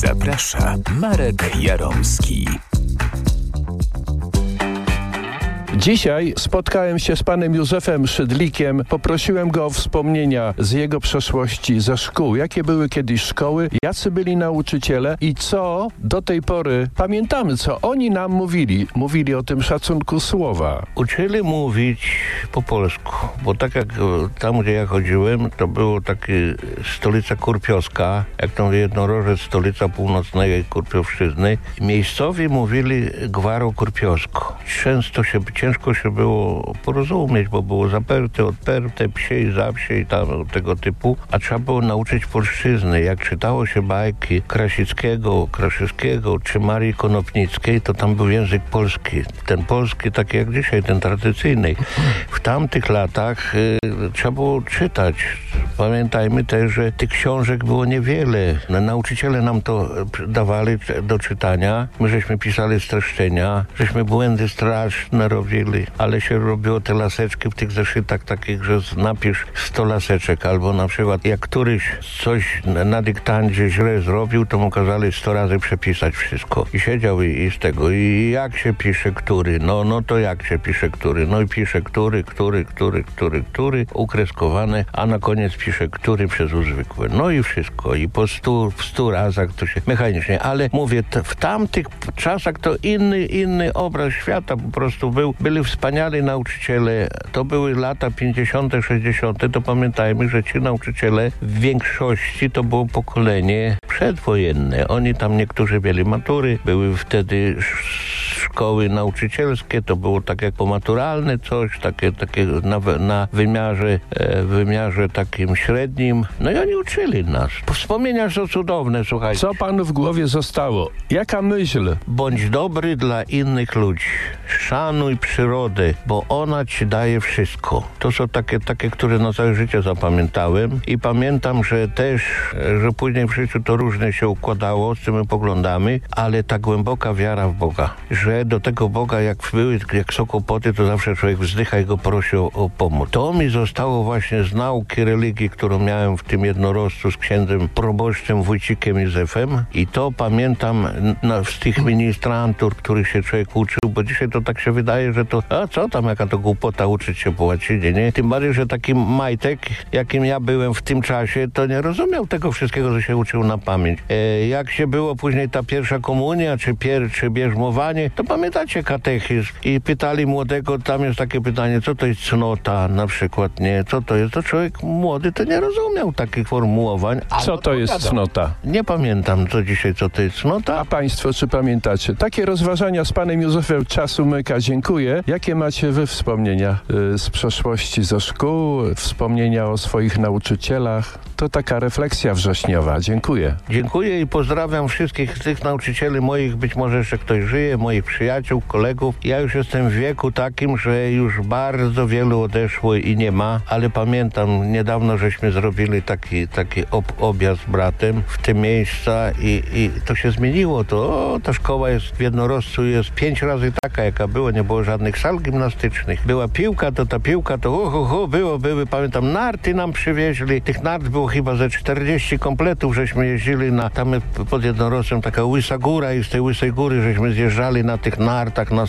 Zaprasza Marek Jaromski. Dzisiaj spotkałem się z panem Józefem Szydlikiem. Poprosiłem go o wspomnienia z jego przeszłości ze szkół. Jakie były kiedyś szkoły, jacy byli nauczyciele i co do tej pory pamiętamy, co oni nam mówili. Mówili o tym szacunku słowa. Uczyli mówić po polsku, bo tak jak tam, gdzie ja chodziłem, to było takie stolica Kurpiowska, jak to jednorożec, stolica północnej Kurpiowszczyzny. Miejscowi mówili gwarą kurpiowsku. Ciężko się było porozumieć, bo było zaperte, odperte, psie i zawsie i tam tego typu, a trzeba było nauczyć polszczyzny. Jak czytało się bajki Kraszewskiego czy Marii Konopnickiej, to tam był język polski. Ten polski, taki jak dzisiaj, ten tradycyjny. W tamtych latach trzeba było czytać. Pamiętajmy też, że tych książek było niewiele. Nauczyciele nam to dawali do czytania. My żeśmy pisali streszczenia, żeśmy błędy straszne robili, ale się robiło te laseczki w tych zeszytach takich, że napisz 100 laseczek, albo na przykład jak któryś coś na dyktandzie źle zrobił, to mu kazali 100 razy przepisać wszystko. I siedział i z tego. I jak się pisze który? No to jak się pisze który? No i pisze który, ukreskowane, a na koniec pisze który przez U zwykłe. No i wszystko. I po 100 razach to się mechanicznie. Ale mówię, w tamtych czasach to inny obraz świata po prostu był. Byli wspaniali nauczyciele. To były lata 50., 60. To pamiętajmy, że ci nauczyciele w większości to było pokolenie przedwojenne. Oni tam niektórzy mieli matury. Były wtedy szkoły nauczycielskie. To było tak jak pomaturalne coś, takie na wymiarze takim średnim. No i oni uczyli nas. Wspomnienia są cudowne, słuchajcie. Co panu w głowie zostało? Jaka myśl? Bądź dobry dla innych ludzi. Szanuj przyrodę, bo ona ci daje wszystko. To są takie, które na całe życie zapamiętałem i pamiętam, że później w życiu to różnie się układało z tymi poglądami, ale ta głęboka wiara w Boga, że do tego Boga jak są kłopoty, to zawsze człowiek wzdycha i go prosi o pomoc. To mi zostało właśnie z nauki religii, którą miałem w tym jednorożcu z księdzem proboszczem Wójcikiem Józefem i to pamiętam z tych ministrantur, których się człowiek uczył, bo dzisiaj to tak się wydaje, że to, a co tam, jaka to głupota uczyć się po łacinie, nie? Tym bardziej, że taki majtek, jakim ja byłem w tym czasie, to nie rozumiał tego wszystkiego, co się uczył na pamięć. Jak się było później ta pierwsza komunia, czy bierzmowanie, to pamiętacie katechizm i pytali młodego, tam jest takie pytanie, co to jest cnota na przykład, nie? Co to jest? To człowiek młody to nie rozumiał takich formułowań. Co to jest cnota? Nie pamiętam co to jest cnota. A państwo, czy pamiętacie? Takie rozważania z panem Józefem czas umyka. Dziękuję. Jakie macie wy wspomnienia z przeszłości ze szkół? Wspomnienia o swoich nauczycielach? To taka refleksja wrześniowa. Dziękuję. Dziękuję i pozdrawiam wszystkich tych nauczycieli moich, być może jeszcze ktoś żyje, moich przyjaciół, kolegów. Ja już jestem w wieku takim, że już bardzo wielu odeszło i nie ma, ale pamiętam, niedawno żeśmy zrobili taki objazd z bratem w te miejsca i to się zmieniło. Ta szkoła jest w jednorożcu, jest 5 razy taka, jaka była. Nie było żadnych sal gimnastycznych. Była piłka, to ta piłka, to były, pamiętam, narty nam przywieźli. Tych nart było chyba ze 40 kompletów, żeśmy jeździli tam pod jednorożcem, taka łysa góra i z tej łysej góry żeśmy zjeżdżali na tych nartach, na